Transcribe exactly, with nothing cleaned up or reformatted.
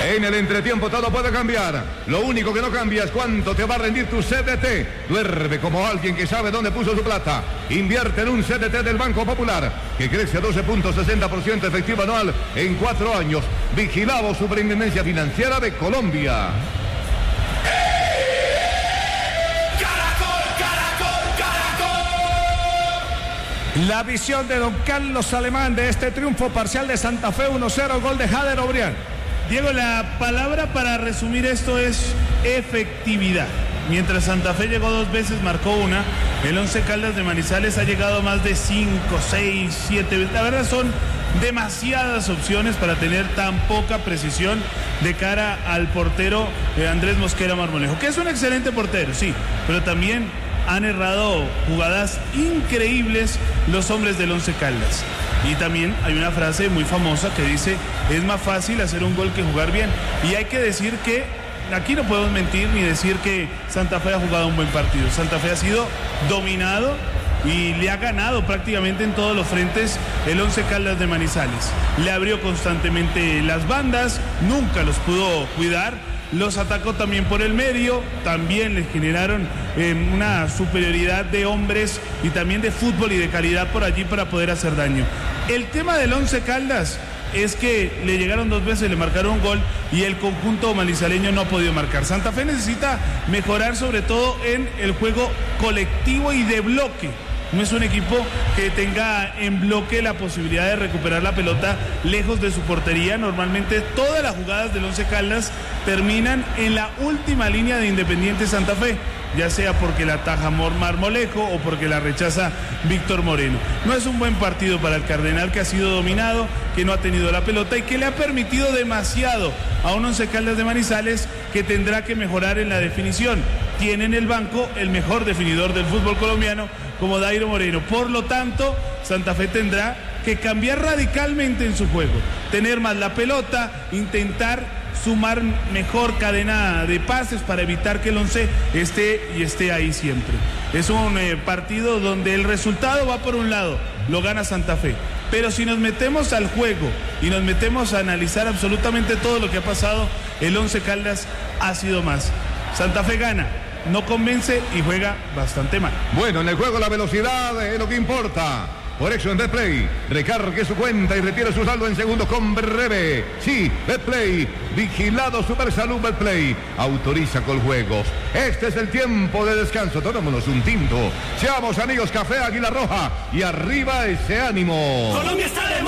En el entretiempo todo puede cambiar. Lo único que no cambia es cuánto te va a rendir tu C D T. Duerme como alguien que sabe dónde puso su plata. Invierte en un C D T del Banco Popular, que crece a doce punto sesenta por ciento efectivo anual en cuatro años. Vigilado Superintendencia Financiera de Colombia. La visión de don Carlos Alemán de este triunfo parcial de Santa Fe uno cero, gol de Jader Obrián. Diego, la palabra para resumir esto es efectividad. Mientras Santa Fe llegó dos veces, marcó una, el Once Caldas de Manizales ha llegado más de cinco, seis, siete veces. La verdad son demasiadas opciones para tener tan poca precisión de cara al portero de Andrés Mosquera Marmolejo, que es un excelente portero, sí, pero también han errado jugadas increíbles los hombres del Once Caldas. Y también hay una frase muy famosa que dice: es más fácil hacer un gol que jugar bien. Y hay que decir que aquí no podemos mentir ni decir que Santa Fe ha jugado un buen partido. Santa Fe ha sido dominado y le ha ganado prácticamente en todos los frentes el Once Caldas de Manizales. Le abrió constantemente las bandas, nunca los pudo cuidar. Los atacó también por el medio, también les generaron eh, una superioridad de hombres y también de fútbol y de calidad por allí para poder hacer daño. El tema del Once Caldas es que le llegaron dos veces, le marcaron un gol y el conjunto manizaleño no ha podido marcar. Santa Fe necesita mejorar sobre todo en el juego colectivo y de bloque. No es un equipo que tenga en bloque la posibilidad de recuperar la pelota lejos de su portería. Normalmente todas las jugadas del Once Caldas terminan en la última línea de Independiente Santa Fe, ya sea porque la ataja Marmolejo o porque la rechaza Víctor Moreno. No es un buen partido para el Cardenal, que ha sido dominado, que no ha tenido la pelota y que le ha permitido demasiado a un Once Caldas de Manizales que tendrá que mejorar en la definición. Tiene en el banco el mejor definidor del fútbol colombiano como Dairo Moreno. Por lo tanto, Santa Fe tendrá que cambiar radicalmente en su juego, tener más la pelota, intentar sumar mejor cadena de pases para evitar que el once esté y esté ahí siempre. Es un eh, partido donde el resultado va por un lado, lo gana Santa Fe. Pero si nos metemos al juego y nos metemos a analizar absolutamente todo lo que ha pasado, el Once Caldas ha sido más. Santa Fe gana, no convence y juega bastante mal. Bueno, en el juego la velocidad es lo que importa. Por eso en Betplay, recargue su cuenta y retire su saldo en segundos con breve. Sí, Betplay, vigilado Supersalud Betplay, autoriza con juegos. Este es el tiempo de descanso, tomémonos un tinto. Seamos amigos, Café Águila Roja y arriba ese ánimo. Colombia está de